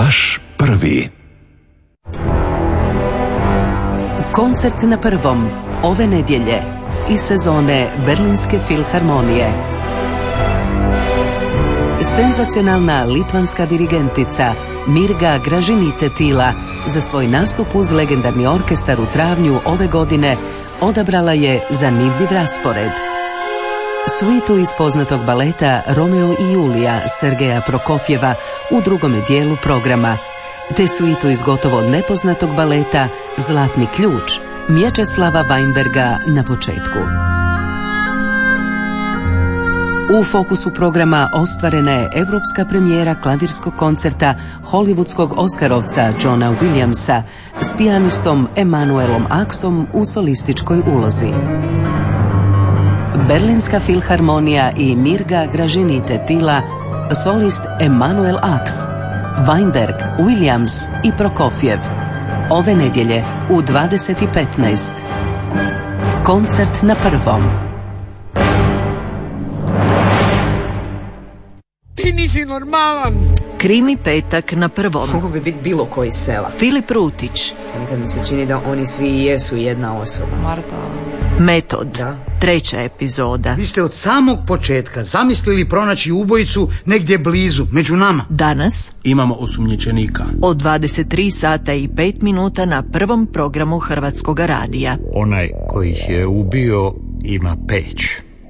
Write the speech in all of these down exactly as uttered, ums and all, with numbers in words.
Vaš prvi. Koncert na prvom ove nedjelje iz sezone Berlinske filharmonije. Senzacionalna litvanska dirigentica Mirga Gražinytė-Tyla za svoj nastup uz legendarni orkestar u travnju ove godine odabrala je zanimljiv raspored. Suitu iz poznatog baleta Romeo i Julija Sergeja Prokofjeva u drugome dijelu programa, te suitu iz gotovo nepoznatog baleta Zlatni ključ Mječeslava Weinberga na početku. U fokusu programa ostvarena je europska premijera klavirskog koncerta hollywoodskog Oskarovca Johna Williamsa s pijanistom Emanuelom Axom u solističkoj ulozi. Berlinska filharmonija i Mirga Gražinytė-Tyla, solist Emanuel Ax, Weinberg, Williams i Prokofjev. Ove nedjelje u dvadeset i petnaest. Koncert na prvom. Ti nisi normalan. Krimi petak na prvom. Mogu bi biti bilo koji sela. Filip Rutić. Nekad mi se čini da oni svi jesu jedna osoba. Marko. Metod. Da. Treća epizoda. Vi ste od samog početka zamislili pronaći ubojicu negdje blizu, među nama. Danas imamo osumnjičenika. od dvadeset tri sata i pet minuta na prvom programu Hrvatskog radija. Onaj koji ih je ubio ima peć.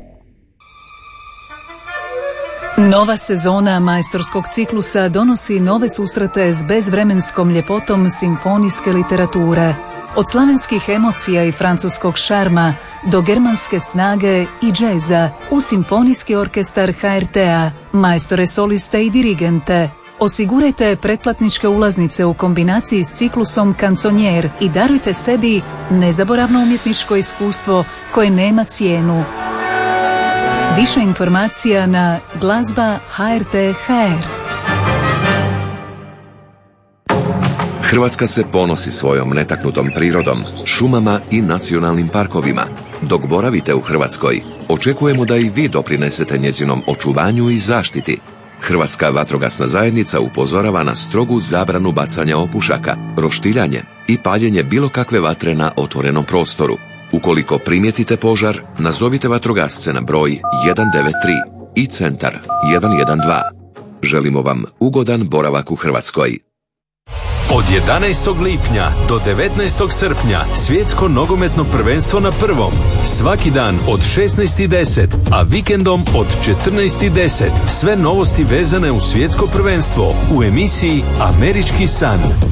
Nova sezona majstorskog ciklusa donosi nove susrete s bezvremenskom ljepotom simfonijske literature. Od slavenskih emocija i francuskog šarma do germanske snage i džeza u simfonijski orkestar ha er te-a, majstore soliste i dirigente. Osigurajte pretplatničke ulaznice u kombinaciji s ciklusom Kanconier i darujte sebi nezaboravno umjetničko iskustvo koje nema cijenu. Više informacija na glazba ha er te ha er. Hrvatska se ponosi svojom netaknutom prirodom, šumama i nacionalnim parkovima. Dok boravite u Hrvatskoj, očekujemo da i vi doprinesete njezinom očuvanju i zaštiti. Hrvatska vatrogasna zajednica upozorava na strogu zabranu bacanja opušaka, roštiljanje i paljenje bilo kakve vatre na otvorenom prostoru. Ukoliko primijetite požar, nazovite vatrogasce na broj jedan devet tri i centar jedan jedan dva. Želimo vam ugodan boravak u Hrvatskoj. Od jedanaestog lipnja do devetnaestog srpnja svjetsko nogometno prvenstvo na prvom. Svaki dan od šesnaest i deset, a vikendom od četrnaest i deset. Sve novosti vezane u svjetsko prvenstvo u emisiji Američki san.